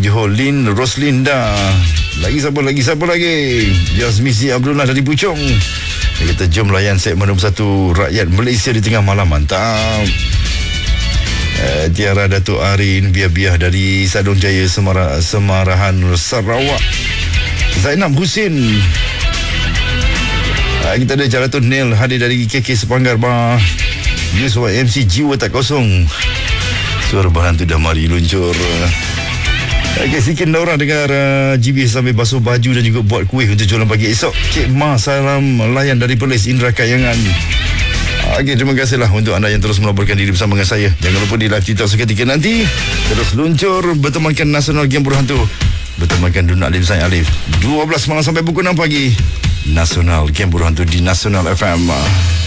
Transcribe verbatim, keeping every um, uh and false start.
Johor, Lin Roslinda. Lagi siapa lagi siapa lagi? Yazmizi Abdullah dari Puchong. Dia kata jom layan segmen nombor satu Rakyat Malaysia di Tengah Malam. Mantap. uh, Tiara Datuk Arin Biah-Biah dari Sadong Jaya, Semara, Semarahan Sarawak. Zainab Husin. uh, Kita ada Jalatul Nel hadir dari K K Sepanggar Bah. News Y M C Jiwa Tak Kosong. Suara berhantu dah mari luncur. Okey, sikit orang dengar uh, G B sambil basuh baju dan juga buat kuih untuk jualan pagi esok. Cik Ma, salam layan dari Perlis, Indra Kayangan. Okey, terima kasihlah untuk anda yang terus melaporkan diri bersama dengan saya. Jangan lupa di live TikTok seketika nanti. Terus luncur bertemankan Nasional Game Berhantu. Bertemankan Dun Alim Sain Alif. dua belas malam sampai pukul enam pagi. Nasional Game Berhantu di Nasional F M.